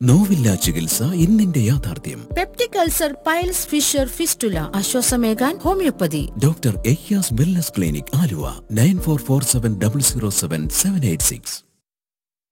നോവില്ല ചികിത്സ ഇന്നിന്റെ യാഥാർത്ഥ്യം. Peptic ulcer, piles, Fisher, fistula ആശ്വാസമേകാൻ homeopathy. Doctor Ayyaz wellness clinic, Aluva. 9447007786.